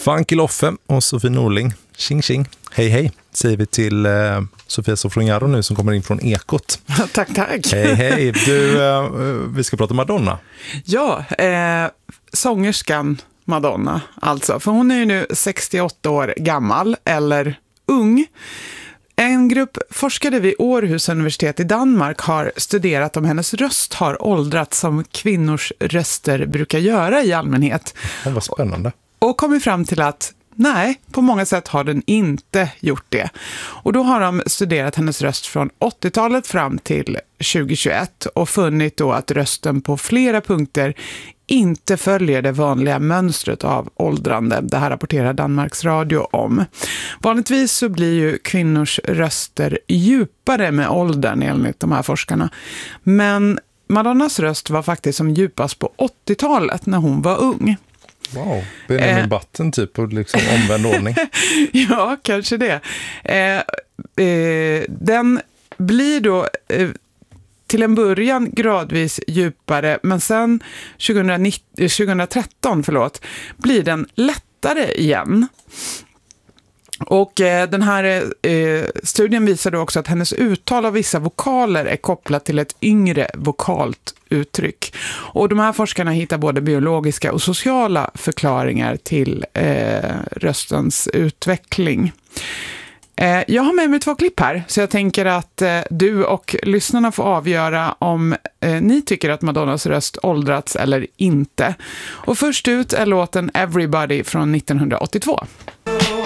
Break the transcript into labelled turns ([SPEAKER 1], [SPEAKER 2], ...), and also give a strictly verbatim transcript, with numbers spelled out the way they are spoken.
[SPEAKER 1] Funky Loffe och Sofie Norling. Tjing tjing. Hej hej, säger vi till eh, Sofia Sofronjaro nu som kommer in från Ekot.
[SPEAKER 2] Tack, tack.
[SPEAKER 1] Hej hej. Du, eh, vi ska prata Madonna.
[SPEAKER 2] Ja, eh, sångerskan Madonna alltså. För hon är ju nu sextioåtta år gammal, eller ung. En grupp forskare vid Århus universitet i Danmark har studerat om hennes röst har åldrats som kvinnors röster brukar göra i allmänhet.
[SPEAKER 1] Det var spännande.
[SPEAKER 2] Och kommit fram till att nej, på många sätt har den inte gjort det. Och då har de studerat hennes röst från åttiotalet fram till tjugohundratjugoett och funnit då att rösten på flera punkter inte följer det vanliga mönstret av åldrande. Det här rapporterar Danmarks Radio om. Vanligtvis så blir ju kvinnors röster djupare med åldern enligt de här forskarna. Men Madonnas röst var faktiskt som djupast på åttiotalet när hon var ung.
[SPEAKER 1] Wow, Benjamin eh. Button typ och liksom omvänd ordning.
[SPEAKER 2] Ja, kanske det. Eh, eh, den blir då eh, till en början gradvis djupare, men sen tjugohundranitton, tjugohundratretton förlåt, blir den lättare igen. Och eh, den här eh, studien visade också att hennes uttal av vissa vokaler är kopplat till ett yngre vokalt uttryck. Och de här forskarna hittar både biologiska och sociala förklaringar till eh, röstens utveckling. Eh, jag har med mig två klipp här, så jag tänker att eh, du och lyssnarna får avgöra om eh, ni tycker att Madonnas röst åldrats eller inte. Och först ut är låten Everybody från nittonhundraåttiotvå.